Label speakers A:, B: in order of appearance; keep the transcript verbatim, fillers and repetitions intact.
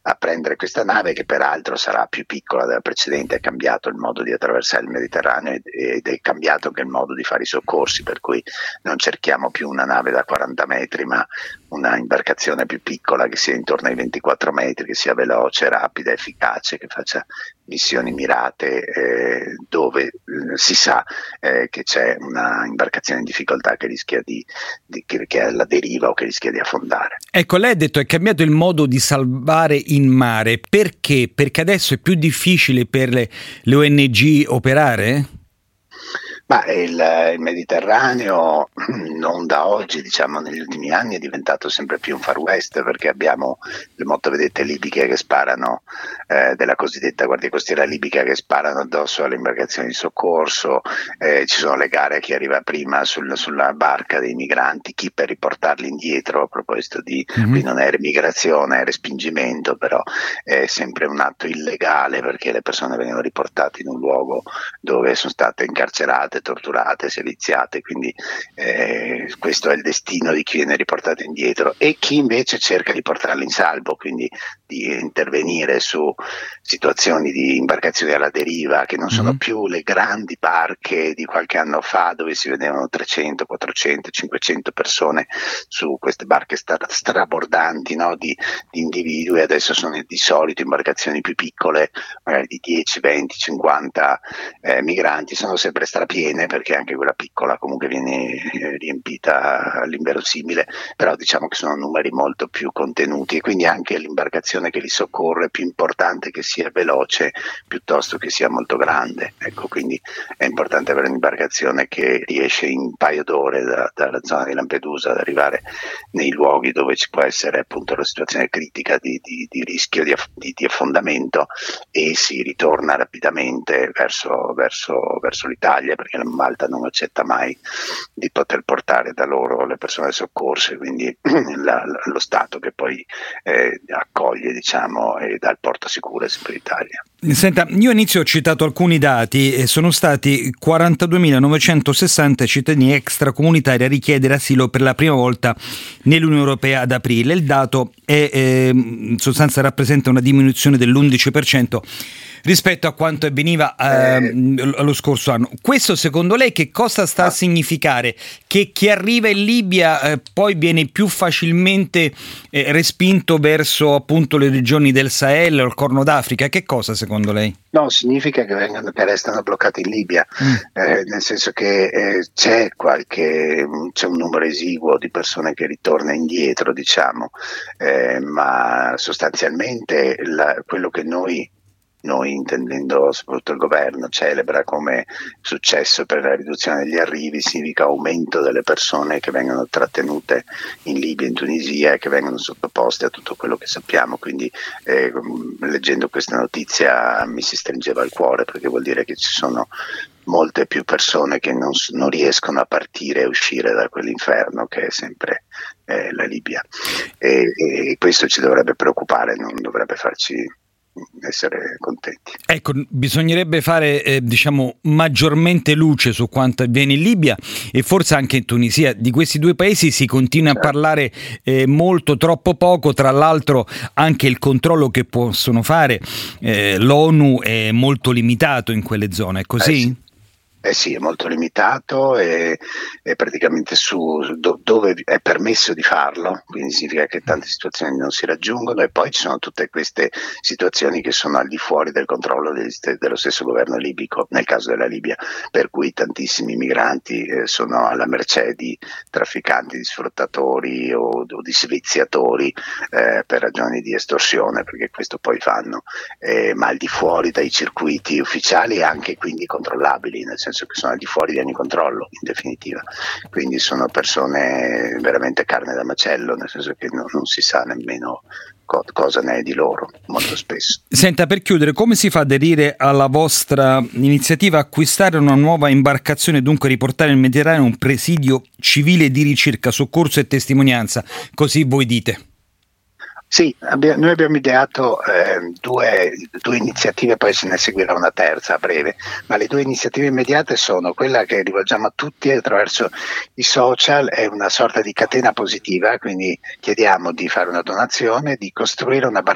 A: a prendere questa nave, che peraltro sarà più piccola della precedente. È cambiato il modo di attraversare il Mediterraneo ed è cambiato anche il modo di fare i soccorsi, per cui non cerchiamo più una nave da quaranta metri, ma una imbarcazione più piccola che sia intorno ai ventiquattro metri, che sia veloce, rapida, efficace, che faccia missioni mirate eh, dove eh, si sa eh, che c'è una imbarcazione in difficoltà che rischia di, di che, che è alla deriva o che rischia di affondare.
B: Ecco, lei ha detto è cambiato il modo di salvare in mare. Perché? Perché adesso è più difficile per le, le O N G operare?
A: Ma il, il Mediterraneo non da oggi, diciamo negli ultimi anni, è diventato sempre più un far west, perché abbiamo le motovedette libiche che sparano, eh, della cosiddetta Guardia Costiera libica, che sparano addosso alle imbarcazioni di soccorso, eh, ci sono le gare a chi arriva prima sul, sulla barca dei migranti, chi per riportarli indietro. A proposito di, mm-hmm. qui non è remigrazione, è respingimento, però è sempre un atto illegale, perché le persone vengono riportate in un luogo dove sono state incarcerate, torturate, seviziate, quindi eh, questo è il destino di chi viene riportato indietro, e chi invece cerca di portarli in salvo, quindi di intervenire su situazioni di imbarcazioni alla deriva, che non sono mm-hmm. più le grandi barche di qualche anno fa dove si vedevano trecento, quattrocento, cinquecento persone su queste barche stra- strabordanti, no? di, di individui. Adesso sono di solito imbarcazioni più piccole, magari di dieci, venti, cinquanta eh, migranti, sono sempre strapiene, perché anche quella piccola comunque viene eh, riempita all'inverosimile, però diciamo che sono numeri molto più contenuti, e quindi anche l'imbarcazione che li soccorre è più importante che sia veloce piuttosto che sia molto grande. Ecco, quindi è importante avere un'imbarcazione che riesce in un paio d'ore da, dalla zona di Lampedusa ad arrivare nei luoghi dove ci può essere appunto la situazione critica di, di, di rischio di, aff- di, di affondamento, e si ritorna rapidamente verso, verso, verso l'Italia, perché la Malta non accetta mai di poter portare da loro le persone soccorse, quindi la, la, lo Stato che poi eh, accoglie, diciamo, e dà il porto sicuro è sempre l'Italia.
B: Senta, io inizio ho citato alcuni dati, e sono stati quarantaduemilanovecentosessanta cittadini extracomunitari a richiedere asilo per la prima volta nell'Unione Europea ad aprile. Il dato è, eh, in sostanza rappresenta una diminuzione dell'undici per cento rispetto a quanto avveniva eh, lo scorso anno. Questo secondo lei che cosa sta a significare? Che chi arriva in Libia eh, poi viene più facilmente eh, respinto verso appunto le regioni del Sahel o il Corno d'Africa? Che cosa secondo lei?
A: No, significa che vengono, che restano bloccati in Libia, mm. eh, nel senso che eh, c'è qualche c'è un numero esiguo di persone che ritorna indietro, diciamo, eh, ma sostanzialmente la, quello che noi Noi, intendendo soprattutto il governo, celebra come successo per la riduzione degli arrivi, significa aumento delle persone che vengono trattenute in Libia, in Tunisia, e che vengono sottoposte a tutto quello che sappiamo. Quindi eh, leggendo questa notizia mi si stringeva il cuore, perché vuol dire che ci sono molte più persone che non, non riescono a partire e uscire da quell'inferno che è sempre eh, la Libia, e, e questo ci dovrebbe preoccupare, non dovrebbe farci essere contenti.
B: Ecco, bisognerebbe fare eh, diciamo maggiormente luce su quanto avviene in Libia e forse anche in Tunisia. Di questi due paesi si continua certo. a parlare eh, molto, troppo poco. Tra l'altro anche il controllo che possono fare eh, l'ONU è molto limitato in quelle zone, è così?
A: Eh sì. Eh sì, è molto limitato, e, e praticamente su do, dove è permesso di farlo, quindi significa che tante situazioni non si raggiungono, e poi ci sono tutte queste situazioni che sono al di fuori del controllo del, dello stesso governo libico, nel caso della Libia, per cui tantissimi migranti eh, sono alla mercé di trafficanti, di sfruttatori o, o di seviziatori eh, per ragioni di estorsione, perché questo poi fanno, eh, ma al di fuori dai circuiti ufficiali e anche quindi controllabili, nel senso che sono al di fuori di ogni controllo, in definitiva. Quindi sono persone veramente carne da macello, nel senso che non, non si sa nemmeno co- cosa ne è di loro, molto spesso.
B: Senta, per chiudere, come si fa ad aderire alla vostra iniziativa acquistare una nuova imbarcazione, dunque riportare nel Mediterraneo un presidio civile di ricerca, soccorso e testimonianza, così voi dite?
A: Sì, abbia, noi abbiamo ideato eh, due, due iniziative, poi se ne seguirà una terza a breve, ma le due iniziative immediate sono quella che rivolgiamo a tutti attraverso i social, è una sorta di catena positiva, quindi chiediamo di fare una donazione, di costruire una barca